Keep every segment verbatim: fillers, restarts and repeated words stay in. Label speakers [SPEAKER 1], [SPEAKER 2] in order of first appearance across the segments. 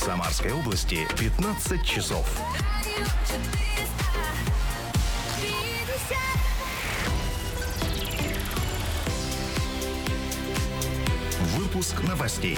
[SPEAKER 1] Самарской области пятнадцать часов. Выпуск новостей.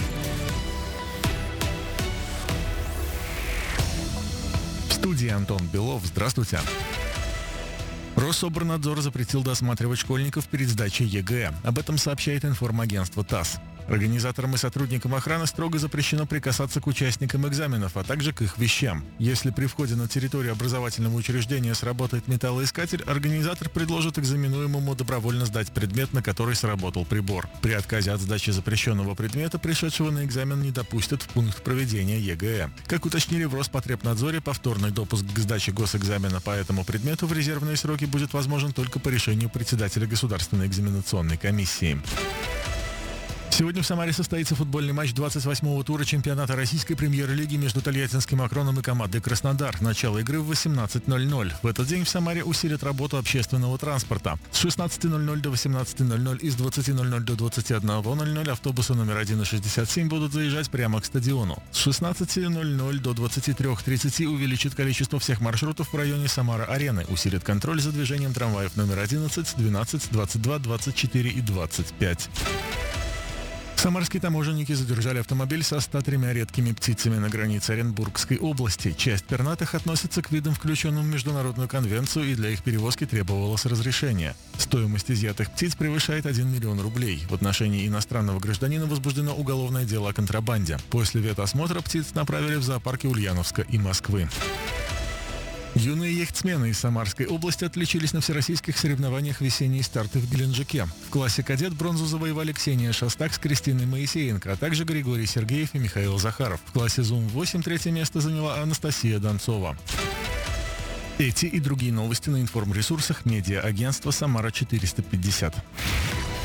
[SPEAKER 2] В студии Антон Белов. Здравствуйте. Рособорнадзор запретил досматривать школьников перед сдачей ЕГЭ. Об этом сообщает информагентство ТАСС. Организаторам и сотрудникам охраны строго запрещено прикасаться к участникам экзаменов, а также к их вещам. Если при входе на территорию образовательного учреждения сработает металлоискатель, организатор предложит экзаменуемому добровольно сдать предмет, на который сработал прибор. При отказе от сдачи запрещенного предмета пришедшего на экзамен не допустят в пункт проведения ЕГЭ. Как уточнили в Роспотребнадзоре, повторный допуск к сдаче госэкзамена по этому предмету в резервные сроки будет возможен только по решению председателя Государственной экзаменационной комиссии. Сегодня в Самаре состоится футбольный матч двадцать восьмого тура чемпионата российской премьер-лиги между Тольяттинским «Акроном» и командой «Краснодар». Начало игры в восемнадцать ноль ноль. В этот день в Самаре усилят работу общественного транспорта. С шестнадцати ноль ноль до восемнадцати ноль ноль и с двадцати ноль ноль до двадцати одного ноль ноль автобусы номер один и шестьдесят семь будут заезжать прямо к стадиону. С шестнадцати ноль ноль до двадцати трёх тридцати увеличит количество всех маршрутов в районе Самара-Арены. Усилит контроль за движением трамваев номер одиннадцать, двенадцать, двадцать два, двадцать четыре и двадцать пять. Самарские таможенники задержали автомобиль со ста тремя редкими птицами на границе Оренбургской области. Часть пернатых относится к видам, включенным в международную конвенцию, и для их перевозки требовалось разрешение. Стоимость изъятых птиц превышает один миллион рублей. В отношении иностранного гражданина возбуждено уголовное дело о контрабанде. После ветосмотра птиц направили в зоопарки Ульяновска и Москвы. Юные яхтсмены из Самарской области отличились на всероссийских соревнованиях «Весенние старты» в Геленджике. В классе «Кадет» бронзу завоевали Ксения Шостак с Кристиной Моисеенко, а также Григорий Сергеев и Михаил Захаров. В классе «Зум восемь» третье место заняла Анастасия Донцова. Эти и другие новости на информресурсах медиа-агентства «Самара четыреста пятьдесят».